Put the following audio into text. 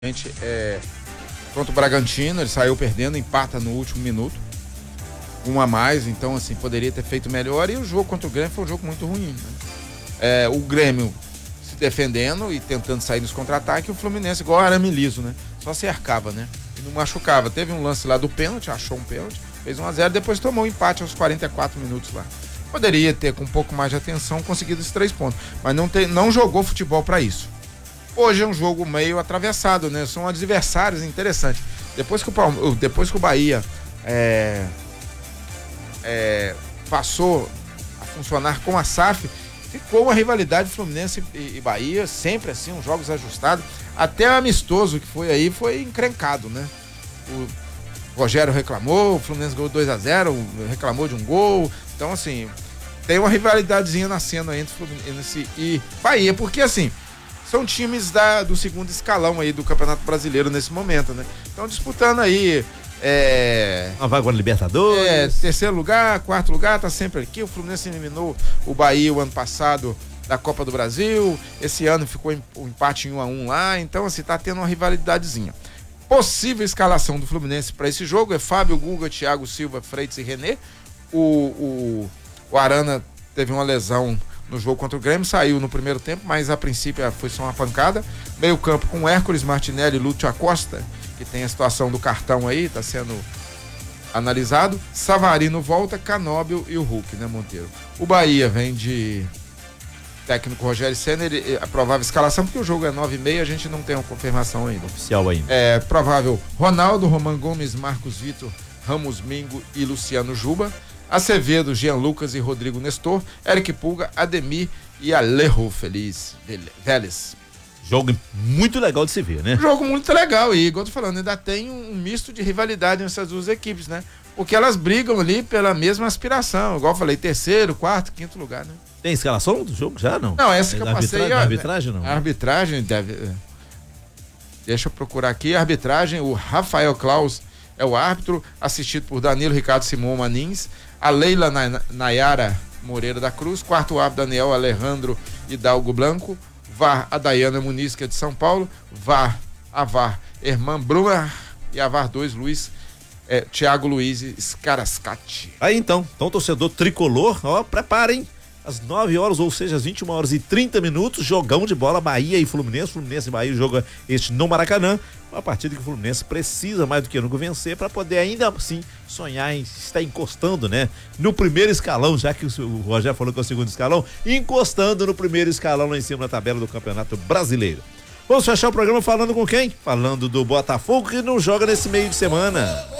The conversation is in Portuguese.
Gente, contra o Bragantino, ele saiu perdendo, empata no último minuto, 1 a mais, então assim, poderia ter feito melhor, e o jogo contra o Grêmio foi um jogo muito ruim, né? O Grêmio se defendendo e tentando sair nos contra-ataques, e o Fluminense igual arame liso, né? Só cercava, né? E não machucava. Teve um lance lá do pênalti, achou um pênalti, fez 1 a 0, depois tomou um empate aos 44 minutos lá. Poderia ter, com um pouco mais de atenção, conseguido esses 3 pontos, mas não jogou futebol para isso. Hoje é um jogo meio atravessado, né? São adversários interessantes. Depois que o Bahia passou a funcionar com a SAF, ficou uma rivalidade Fluminense e Bahia, sempre assim, uns jogos ajustados. Até amistoso que foi aí, foi encrencado, né? O Rogério reclamou, o Fluminense ganhou 2 a 0, reclamou de um gol. Então, assim, tem uma rivalidadezinha nascendo aí entre Fluminense e Bahia, porque assim, são times do segundo escalão aí do Campeonato Brasileiro nesse momento, né? Estão disputando aí uma vaga na Libertadores. Terceiro lugar, quarto lugar, tá sempre aqui. O Fluminense eliminou o Bahia o ano passado da Copa do Brasil. Esse ano ficou um empate em 1 a 1 lá. Então, assim, tá tendo uma rivalidadezinha. Possível escalação do Fluminense para esse jogo é Fábio, Guga, Thiago Silva, Freitas e René. O Arana teve uma lesão no jogo contra o Grêmio, saiu no primeiro tempo, mas a princípio foi só uma pancada. Meio campo com Hércules, Martinelli, Lúcio Acosta, que tem a situação do cartão aí, tá sendo analisado. Savarino volta, Canóbio e o Hulk, né, Monteiro? O Bahia vem de técnico Rogério Ceni, a provável escalação, porque o jogo é 9h30, a gente não tem uma confirmação ainda. Oficial ainda. É provável Ronaldo, Roman Gomes, Marcos Vitor, Ramos Mingo e Luciano Juba. Acevedo, Jean Lucas e Rodrigo Nestor, Eric Pulga, Ademir e Alejo Vélez. Jogo muito legal de se ver, né? Jogo muito legal, e igual eu tô falando, ainda tem um misto de rivalidade nessas duas equipes, né? Porque elas brigam ali pela mesma aspiração, igual eu falei, terceiro, quarto, quinto lugar, né? Tem escalação do jogo já, não? Não, essa que eu passei... A arbitragem, não? A arbitragem deve... Deixa eu procurar aqui, a arbitragem, o Rafael Claus é o árbitro, assistido por Danilo Ricardo Simão Manins, a Leila Nayara Moreira da Cruz, quarto árbitro Daniel Alejandro Hidalgo Blanco, VAR a Dayana Muniz, que é de São Paulo, a VAR Irmã Bruna e a VAR 2 Thiago Luiz Scarascati. Aí então, torcedor tricolor, ó, preparem. Às 9 horas, ou seja, às 21h30, jogão de bola, Bahia e Fluminense e Bahia joga este no Maracanã, uma partida que o Fluminense precisa mais do que nunca vencer para poder ainda assim sonhar em estar encostando, né, no primeiro escalão, já que o Rogério falou que é o segundo escalão, encostando no primeiro escalão lá em cima na tabela do Campeonato Brasileiro. Vamos fechar o programa falando com quem? Falando do Botafogo, que não joga nesse meio de semana.